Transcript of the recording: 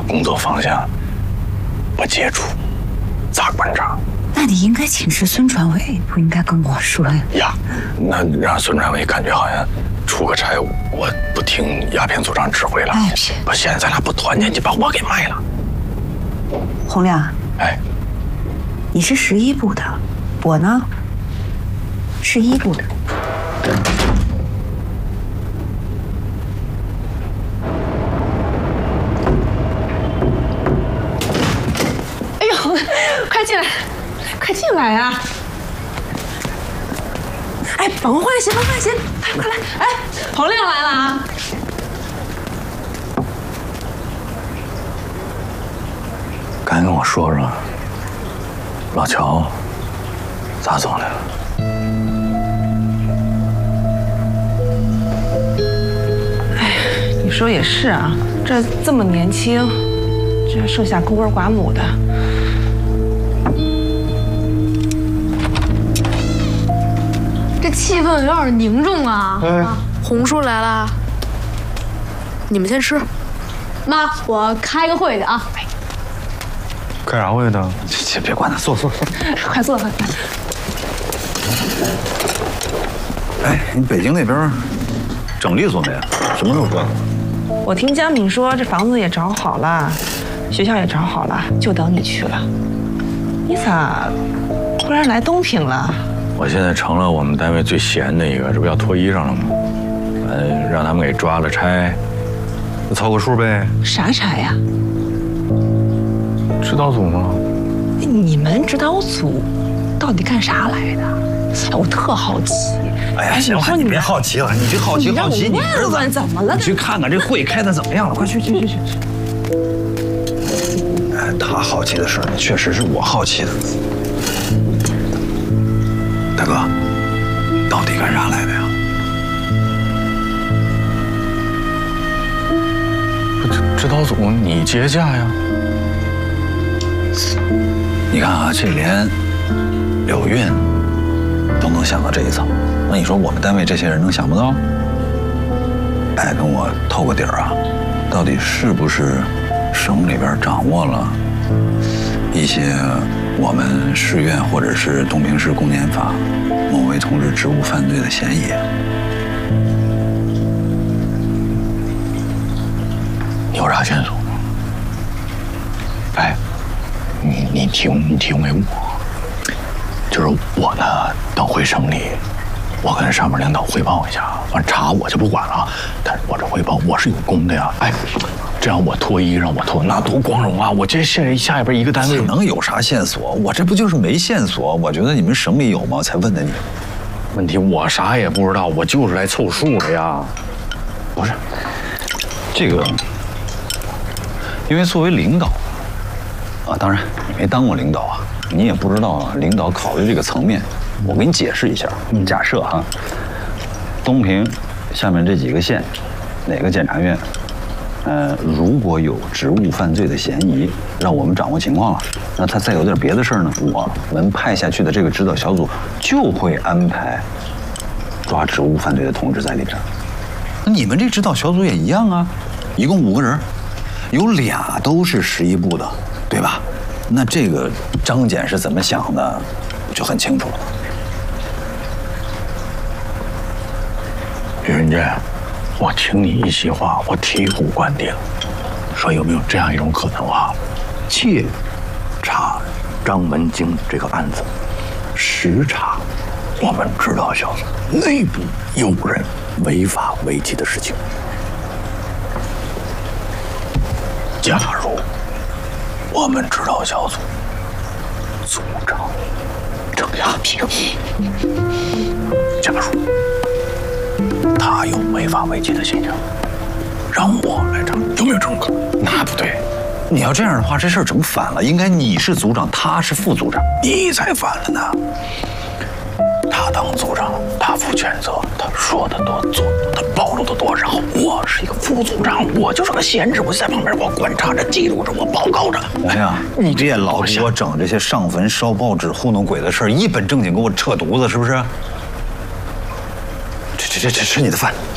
工作方向不接触，咋观察？ 那你应该请示孙传伟，不应该跟我说呀。 呀，那让孙传伟感觉好像出个差我不听鸦片组长指挥了。 哎， 不，现在咱俩不团结，你把我给卖了。 洪亮， 哎， 你是11部的，我呢是1部的。 哎呦，快进来，快进来啊！哎，甭换鞋，甭换鞋，快来！哎，洪亮来了啊！ 赶紧跟我说说，老乔咋走来了？ 你说也是啊，这么年轻，这还剩下孤儿寡母的。 这气氛有点凝重啊！红叔来了，你们先吃。妈，我开个会去啊。 开啥会呢？先别管他，坐。 快坐，快。 哎，你北京那边整利索没？什么时候关？ 我听江敏说，这房子也找好了，学校也找好了，就等你去了。你咋突然来东平了？ 我现在成了我们单位最闲的一个，这不要脱衣裳了吗？让他们给抓了差，就凑个数呗。 啥差呀？ 指导组吗？ 你们指导组到底干啥来的？哎，我特好奇。 哎呀，行了，你别好奇了，你这好奇，你儿子怎么了？ 你去看看这会开的怎么样了，快去。哎，他好奇的事儿，确实是我好奇的。大哥，到底干啥来的呀？ 指导组你接驾呀？ 你看啊，这连柳运都能想到这一层，那你说我们单位这些人能想不到？哎，跟我透个底儿啊，到底是不是省里边掌握了一些我们市院或者是东平市公检法某位同志职务犯罪的嫌疑？ 你有啥线索吗？哎，你提供给我，就是我呢，等回省里，我跟上面领导汇报一下，完查我就不管了，但是我这汇报我是有功的呀。哎，这样我脱衣裳，那多光荣啊！我这下边一个单位能有啥线索？我这不就是没线索？我觉得你们省里有吗？才问的你。 问题我啥也不知道，我就是来凑数的呀。 不是，这个，因为作为领导啊，当然你没当过领导啊，你也不知道领导考虑这个层面。我给你解释一下，假设哈，东平下面这几个县，哪个检察院，如果有职务犯罪的嫌疑，让我们掌握情况了，那他再有点别的事儿呢，我们派下去的这个指导小组就会安排抓职务犯罪的同志在里边。那你们这指导小组也一样啊，一共5个人，有2都是11部的，对吧？那这个张检是怎么想的，就很清楚了。 于仁杰，我听你一席话，我醍醐灌顶。说有没有这样一种可能啊？借查张文京这个案子，实查我们指导小组内部有人违法违纪的事情。假如我们指导小组组长郑亚平，假如他有违法违纪的现象，让我来查，有没有这种可能？ 那不对，你要这样的话，这事儿整反了。应该你是组长，他是副组长， 你才反了呢。他当组长，他负全责，他说的多，做他暴露的多少。我是一个副组长，我就是个闲职，我在旁边，我观察着、记录着，我报告着。 哎呀，你别老给我整这些上坟烧报纸、糊弄鬼的事儿，一本正经给我扯犊子，是不是？吃你的饭。